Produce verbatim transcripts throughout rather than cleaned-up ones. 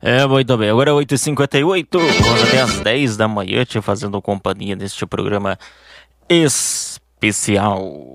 É, muito bem. Agora é oito e cinquenta e oito, vamos até às dez da manhã te fazendo companhia neste programa especial.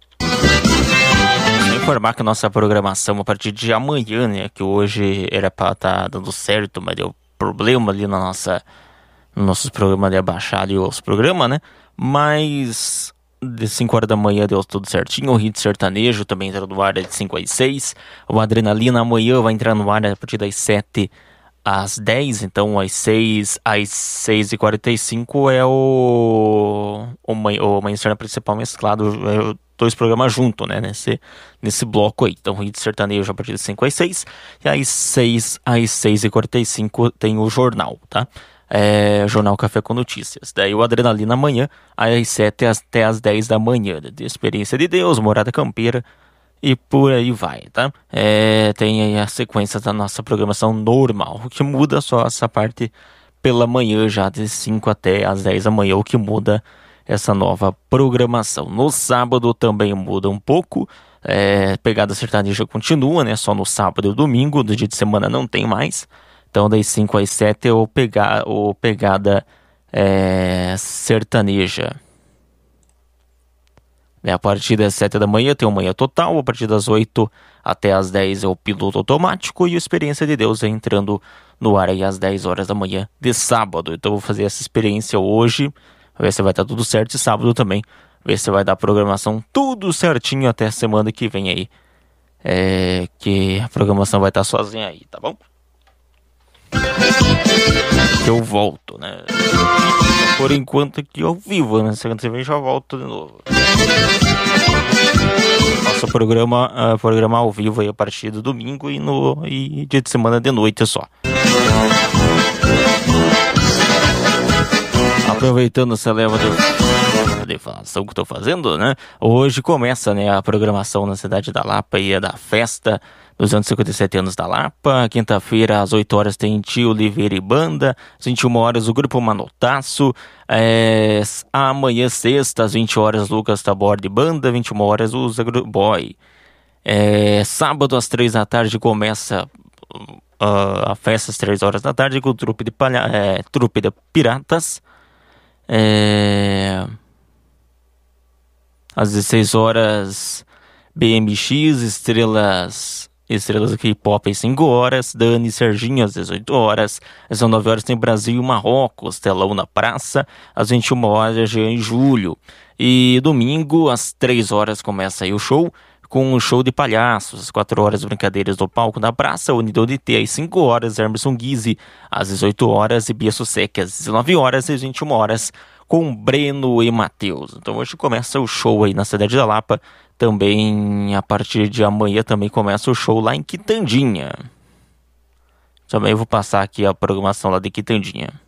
Vou informar que a nossa programação a partir de amanhã, né, que hoje era pra estar dando certo, mas deu problema ali na nossa, no nosso programa de abaixar ali os programas, né, mas de cinco horas da manhã deu tudo certinho. O Hit Sertanejo também entra no ar de cinco às seis. O Adrenalina amanhã vai entrar no ar a partir das sete às dez, então às seis às seis e quarenta e cinco é o o, man, o Manhã Principal mesclado, é, dois programas juntos, né, nesse, nesse bloco aí. Então, Hit Sertanejo a partir das cinco às seis, e às seis às seis e quarenta e cinco tem o jornal, tá? É, Jornal Café com Notícias. Daí o Adrenalina amanhã, às sete até às dez da manhã, de Experiência de Deus, Morada Campeira, e por aí vai, tá? É, tem aí a sequência da nossa programação normal. O que muda só essa parte pela manhã, já de cinco até às dez da manhã, o que muda essa nova programação. No sábado também muda um pouco. É, Pegada Sertaneja continua, né? Só no sábado e domingo, do dia de semana não tem mais. Então das cinco às sete é o, pega, o Pegada é, Sertaneja. A partir das sete da manhã tem o Manhã Total, a partir das oito até as dez é o Piloto Automático e o Experiência de Deus é entrando no ar aí às dez horas da manhã de sábado. Então eu vou fazer essa experiência hoje, ver se vai estar tudo certo, e sábado também, ver se vai dar a programação tudo certinho até a semana que vem aí. É, que a programação vai estar sozinha aí, tá bom? Eu volto, né? Por enquanto aqui ao vivo, né? Segunda que vem já volto de novo. Nosso programa, uh, programa ao vivo aí a partir do domingo e no e dia de semana de noite só. Aproveitando essa leva de, de informação que estou fazendo, né? Hoje começa, né, a programação na cidade da Lapa e é da festa dos anos cinquenta e sete anos da Lapa. Quinta-feira, às oito horas, tem Tio Oliveira e Banda. Às vinte e uma horas, o Grupo Manotaço. É... Amanhã, sexta, às vinte horas, Lucas Taborda e Banda. vinte e uma horas, o Zagro Boy. É... Sábado, às três da tarde, começa uh, a festa às três horas da tarde com o Trupe de, Palha... é... Trupe de Piratas. É... Às dezesseis horas, B M X, Estrelas... Estrelas K-pop às cinco horas, Dani e Serginho às dezoito horas, às dezenove horas tem Brasil e Marrocos, telão na praça, às vinte e uma horas Jean e Júlio, e domingo às três horas começa aí o show, com um show de palhaços, às quatro horas brincadeiras do palco na praça, Unido de T às cinco horas, Emerson Guise às dezoito horas e Bia Sussec às dezenove horas e às vinte e uma horas com Breno e Matheus. Então hoje começa o show aí na cidade da Lapa. Também a partir de amanhã também começa o show lá em Quitandinha. Também vou passar aqui a programação lá de Quitandinha.